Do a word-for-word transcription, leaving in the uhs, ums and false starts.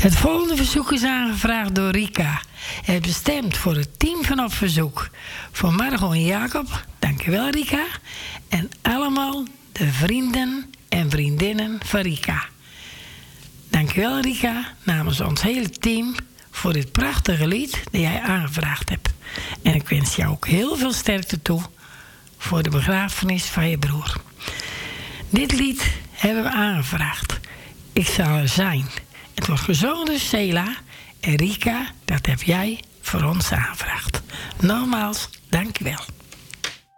Het volgende verzoek is aangevraagd door Rika. Het is bestemd voor het team van Op Verzoek. Voor Margot en Jacob, dankjewel Rika. En allemaal de vrienden en vriendinnen van Rika. Dankjewel Rika, namens ons hele team, voor dit prachtige lied dat jij aangevraagd hebt. En ik wens jou ook heel veel sterkte toe voor de begrafenis van je broer. Dit lied hebben we aangevraagd. Ik zal er zijn. Het wordt gezongen door Cela en Rika, dat heb jij voor ons aangevraagd. Nogmaals, dankjewel.